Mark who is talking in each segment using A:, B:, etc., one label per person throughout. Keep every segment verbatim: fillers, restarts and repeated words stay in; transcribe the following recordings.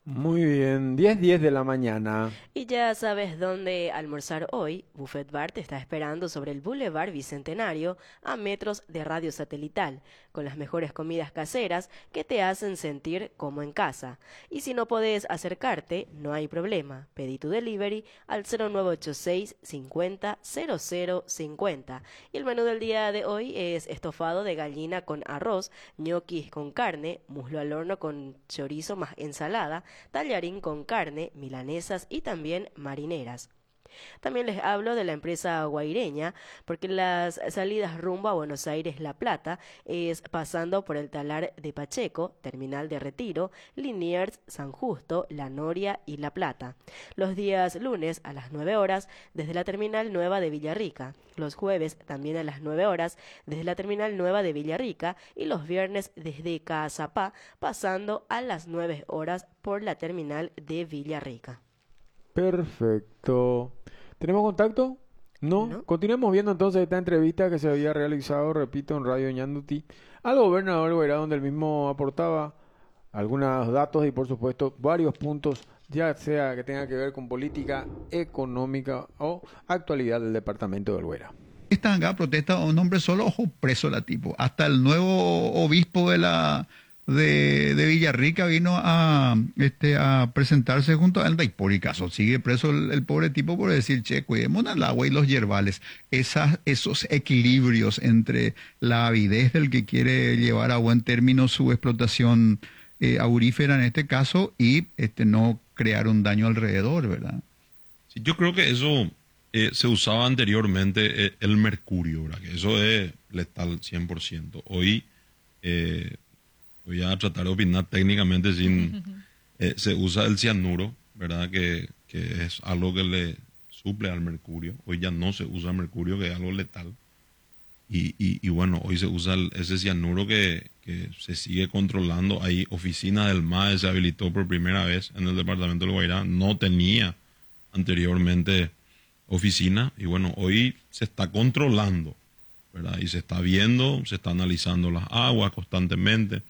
A: Muy bien, diez diez de la mañana.
B: Y ya sabes dónde almorzar hoy. Buffet Bar te está esperando sobre el Boulevard Bicentenario, a metros de Radio Satelital, con las mejores comidas caseras que te hacen sentir como en casa. Y si no podés acercarte, no hay problema. Pedí tu delivery al cero nueve ocho seis cincuenta cero cero cincuenta. Y el menú del día de hoy es estofado de gallina con arroz, ñoquis con carne, muslo al horno con chorizo más ensalada, tallarín con carne, milanesas y también marineras. También les hablo de la empresa guaireña, porque las salidas rumbo a Buenos Aires La Plata es pasando por el Talar de Pacheco, Terminal de Retiro, Liniers, San Justo, La Noria y La Plata. Los días lunes a las nueve horas desde la Terminal Nueva de Villarrica. Los jueves también a las nueve horas desde la Terminal Nueva de Villarrica y los viernes desde Caazapá pasando a las nueve horas por la Terminal de Villarrica.
A: Perfecto. ¿Tenemos contacto? No.
B: ¿No?
A: Continuemos viendo entonces esta entrevista que se había realizado, repito, en Radio Ñanduti al gobernador Guairá, donde él mismo aportaba algunos datos y por supuesto varios puntos, ya sea que tenga que ver con política económica o actualidad del departamento del Guairá.
C: Esta acá protesta a un hombre solo, ojo, preso la tipo. Hasta el nuevo obispo de la de, de Villarrica vino a este a presentarse junto a él. Y por el caso sigue preso el, el pobre tipo por decir, che, cuidemos el agua y los yerbales. Esas, esos equilibrios entre la avidez del que quiere llevar a buen término su explotación eh, aurífera en este caso y este no crear un daño alrededor, ¿verdad?
D: Sí, yo creo que eso eh, se usaba anteriormente eh, el mercurio, ¿verdad? Que eso es letal cien por ciento. Hoy eh, voy a tratar de opinar técnicamente sin... Eh, se usa el cianuro, ¿verdad? Que, que es algo que le suple al mercurio. Hoy ya no se usa mercurio, que es algo letal. Y, y, y bueno, hoy se usa el, ese cianuro que, que se sigue controlando. Hay oficinas del M A E, se habilitó por primera vez en el departamento del Guairá. No tenía anteriormente oficina. Y bueno, hoy se está controlando, ¿verdad? Y se está viendo, se está analizando las aguas constantemente.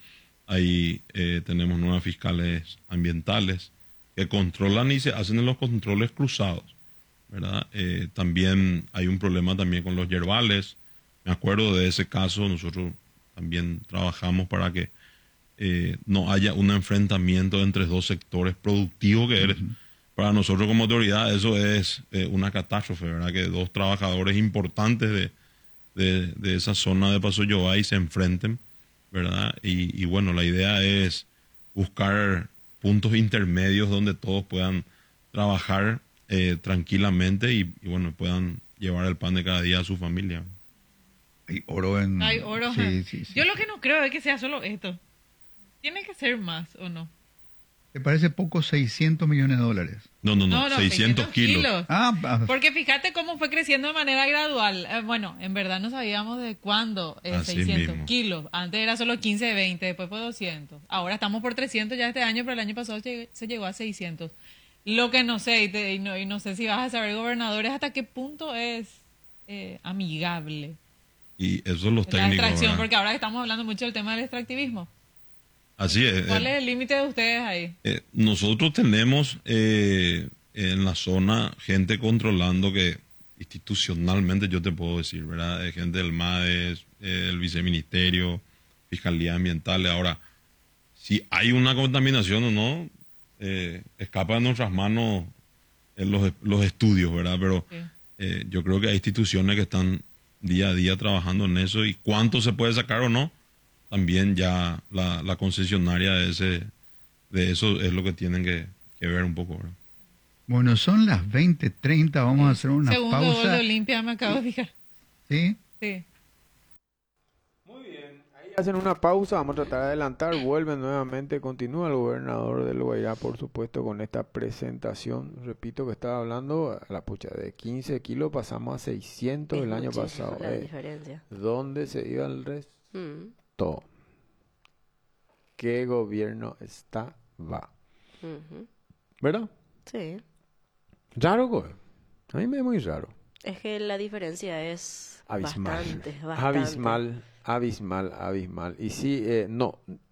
D: Ahí eh, tenemos nuevas fiscales ambientales que controlan y se hacen en los controles cruzados, ¿verdad? Eh, también hay un problema también con los yerbales. Me acuerdo de ese caso, nosotros también trabajamos para que eh, no haya un enfrentamiento entre dos sectores productivos que eres. Uh-huh. Para nosotros como autoridad eso es eh, una catástrofe, ¿verdad? Que dos trabajadores importantes de, de, de esa zona de Paso Yobay se enfrenten, ¿verdad? Y, y bueno, la idea es buscar puntos intermedios donde todos puedan trabajar eh, tranquilamente y, y bueno, puedan llevar el pan de cada día a su familia.
C: Hay oro en...
E: Hay oro.
C: Sí, sí, sí.
E: Yo lo que no creo es que sea solo esto. Tiene que ser más, ¿o no?
C: ¿Te parece poco seiscientos millones de dólares?
D: No, no, no,
E: No, no,
D: seiscientos kilos.
C: Ah, ah,
E: Porque fíjate cómo fue creciendo de manera gradual. Eh, bueno, en verdad no sabíamos de cuándo eh,
D: Así
E: seiscientos
D: mismo.
E: kilos. Antes era solo quince, veinte, después fue doscientos. Ahora estamos por trescientos ya este año, pero el año pasado se se llegó a seiscientos. Lo que no sé, y, te- y no, y no sé si vas a saber, gobernadores, hasta qué punto es eh, amigable
D: Y eso los
E: la
D: técnicos,
E: extracción,
D: ¿verdad?
E: porque ahora estamos hablando mucho del tema del extractivismo.
D: Así es.
E: ¿Cuál
D: eh,
E: es el límite de ustedes ahí?
D: eh, nosotros tenemos eh, en la zona gente controlando que institucionalmente yo te puedo decir, ¿verdad? Eh, gente del M A D E S, eh, el viceministerio, Fiscalía Ambiental. Ahora, si hay una contaminación o no, eh, escapa de nuestras manos en los, los estudios, ¿verdad? Pero
E: Sí.
D: eh, yo creo que hay instituciones que están día a día trabajando en eso y cuánto se puede sacar o no, también ya la, la concesionaria de ese de eso es lo que tienen que, que ver un poco, ¿verdad?
C: bueno, son las veinte treinta, vamos a hacer una
E: Segundo gol
C: pausa.
E: de Olimpia, me acabo de fijar.
C: ¿Sí?
E: Sí.
A: Muy bien, ahí hacen una pausa, vamos a tratar de adelantar, vuelven nuevamente, continúa el gobernador del Guairá, por supuesto, con esta presentación, repito que estaba hablando, a la pucha, de quince kilos pasamos a seiscientos
B: Es
A: el año
B: muchísimo
A: pasado,
B: la
A: eh,
B: diferencia.
A: ¿dónde se iba el resto?
B: Mm,
A: ¿Qué gobierno estaba?
B: ujú.
A: ¿Verdad?
B: Sí.
A: Raro, güey. A mí me es muy raro.
B: Es que la diferencia es
A: Abismal.
B: bastante, bastante.
A: Abismal, abismal, abismal. Y sí, eh, no,